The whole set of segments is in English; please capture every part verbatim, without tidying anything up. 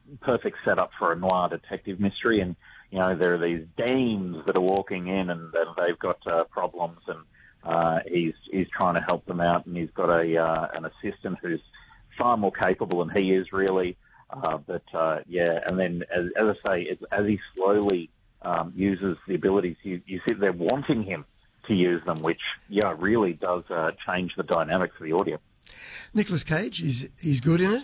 perfect setup for a noir detective mystery. And, you know, there are these dames that are walking in and, and they've got uh, problems, and uh, he's he's trying to help them out, and he's got a uh, an assistant who's far more capable than he is, really. Uh, but, uh, yeah, and then, as, as I say, it's, as he slowly um, uses the abilities, you, you sit there wanting him to use them, which, yeah, really does uh, change the dynamics of the audience. Nicolas Cage, is he's good in it?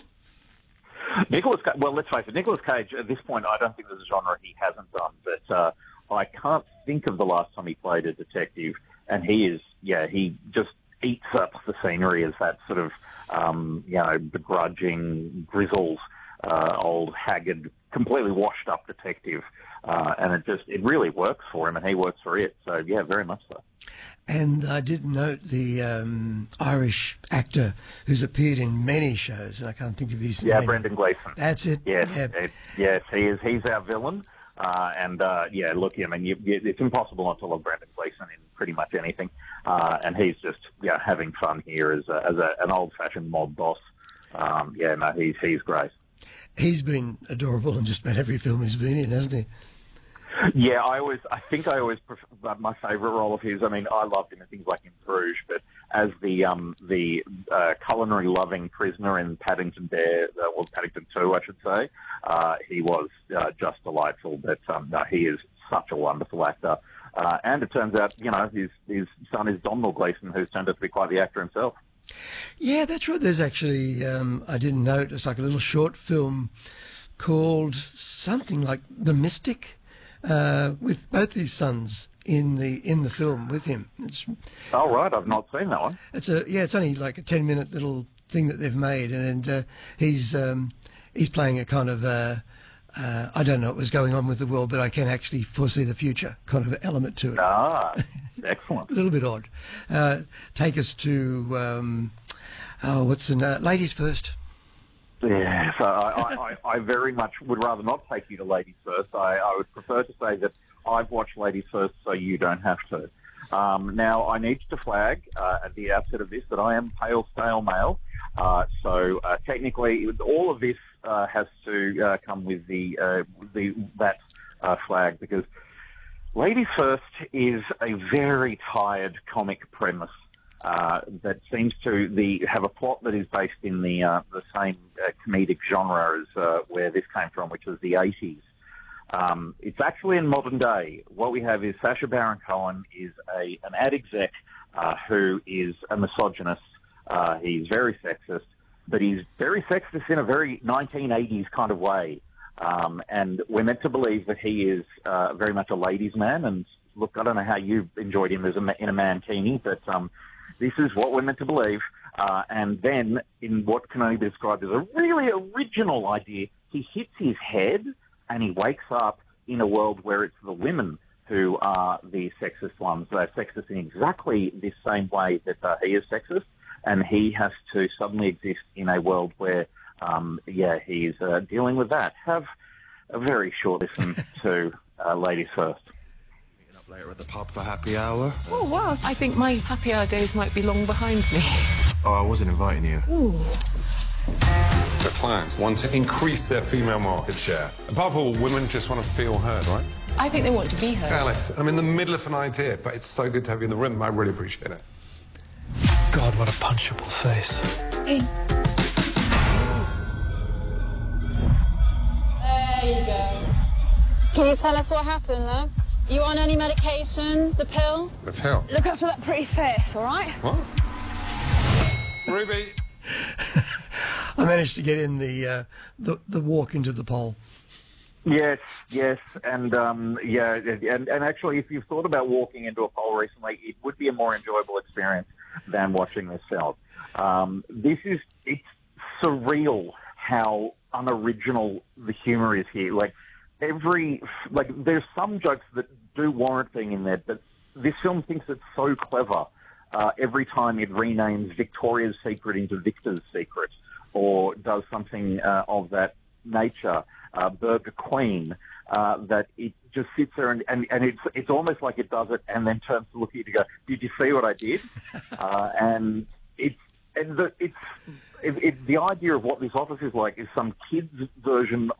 Nicolas Cage, well, let's face it, Nicolas Cage, at this point, I don't think there's a genre he hasn't done, but uh, I can't think of the last time he played a detective, and he is, yeah, he just eats up the scenery as that sort of, um, you know, begrudging, grizzled, uh, old, haggard, completely washed up detective, uh, and it just, it really works for him, and he works for it, so, yeah, very much so. And I did note the um, Irish actor who's appeared in many shows, and I can't think of his yeah, name. Yeah, Brendan Gleeson. That's it. Yes, yeah. it, yes, he is. He's our villain. Uh, and, uh, yeah, look, I mean, you, you, it's impossible not to love Brendan Gleeson in pretty much anything. Uh, and he's just, yeah, having fun here as, a, as a, an old-fashioned mob boss. Um, yeah, no, he's, he's great. He's been adorable in just about every film he's been in, hasn't he? Yeah, I always, I think I always prefer, my favourite role of his. I mean, I loved him in things like in Bruges, but as the um, the uh, culinary loving prisoner in Paddington Bear, uh, well, Paddington Two, I should say, uh, he was uh, just delightful. But um, no, he is such a wonderful actor, uh, and it turns out, you know, his his son is Domhnall Gleeson, who's turned out to be quite the actor himself. Yeah, that's right. There's actually, um, I didn't know, it's like a little short film called something like The Mystic. Uh, with both his sons in the in the film with him. It's, oh right, I've not seen that one. It's a yeah, it's only like a ten minute little thing that they've made, and uh, he's um, he's playing a kind of uh, uh, I don't know what was going on with the world, but I can actually foresee the future kind of element to it. Ah, excellent. A little bit odd. Uh, take us to um, oh, what's the uh, Ladies First. Yeah, so I, I, I very much would rather not take you to Ladies First. I, I would prefer to say that I've watched Ladies First so you don't have to. Um, now, I need to flag uh, at the outset of this that I am pale, stale male. Uh, so uh, technically, all of this uh, has to uh, come with the, uh, the that uh, flag, because Ladies First is a very tired comic premise. Uh, that seems to the have a plot that is based in the uh, the same uh, comedic genre as uh, where this came from, which was the eighties. Um, it's actually in modern day. What we have is Sacha Baron Cohen is a an ad exec uh, who is a misogynist. Uh, he's very sexist, but he's very sexist in a very nineteen eighties kind of way. Um, and we're meant to believe that he is uh, very much a ladies' man. And look, I don't know how you enjoyed him as a, in a mankini, but um, this is what we're meant to believe. Uh, and then, in what can only be described as a really original idea, he hits his head and he wakes up in a world where it's the women who are the sexist ones. They're sexist in exactly the same way that uh, he is sexist, and he has to suddenly exist in a world where, um, yeah, he's uh, dealing with that. Have a very short listen to uh, Ladies First. Later at the pub for happy hour. Oh, wow. I think my happy hour days might be long behind me. Oh, I wasn't inviting you. Ooh. The clients want to increase their female market share. Above all, women just want to feel heard, right? I think they want to be heard. Alex, I'm in the middle of an idea, but it's so good to have you in the room. I really appreciate it. God, what a punchable face. Hey. There you go. Can you tell us what happened, love? You on any medication? The pill? The pill? Look after that pretty face, all right? What? Ruby! I managed to get in the, uh, the the walk into the poll. Yes, yes, and um, yeah, and, and actually, if you've thought about walking into a poll recently, it would be a more enjoyable experience than watching this film. Um, this is, it's surreal how unoriginal the humour is here. Like, every, like, there's some jokes that do warrant being in there, but this film thinks it's so clever uh, every time it renames Victoria's Secret into Victor's Secret, or does something uh, of that nature, uh, Burger Queen, uh, that it just sits there and, and, and it's it's almost like it does it and then turns to look at you to go, did you see what I did? uh, and it's and the, it's it, it, the idea of what this office is like is some kid's version